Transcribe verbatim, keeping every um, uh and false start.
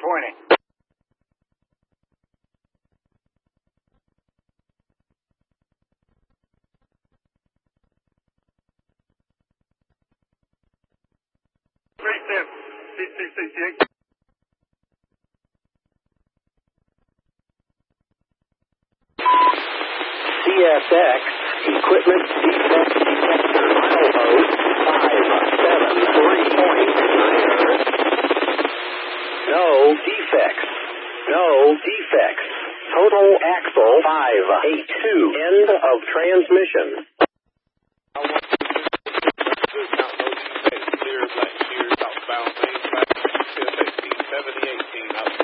twenty. three ten, C C C C eight. C S X, equipment defect detector, milepost five seven three point nine. No defects. No defects. Total axle five eight two. End of transmission. Clear, black shear, southbound main track, seventy eighteen.